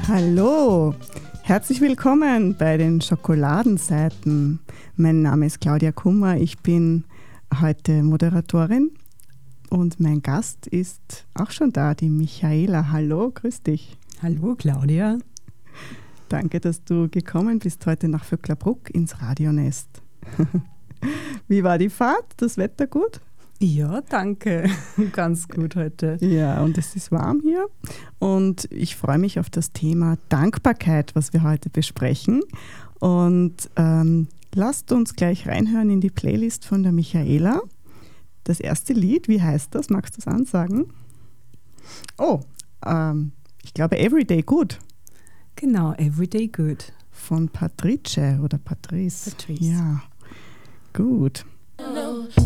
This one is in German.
Hallo, herzlich willkommen bei den Schokoladenseiten. Mein Name ist Claudia Kummer, ich bin heute Moderatorin und mein Gast ist auch schon da, die Michaela. Hallo, grüß dich. Hallo Claudia. Danke, dass du gekommen bist heute nach Vöcklerbruck ins Radionest. Wie war die Fahrt? Das Wetter gut? Ja, danke. Ganz gut heute. Ja, und es ist warm hier und ich freue mich auf das Thema Dankbarkeit, was wir heute besprechen. Und lasst uns gleich reinhören in die Playlist von der Michaela. Das erste Lied, wie heißt das? Magst du es ansagen? Oh, ich glaube Everyday Good. Genau, Everyday Good. Von Patrice oder Patrice. Patrice. Ja, gut.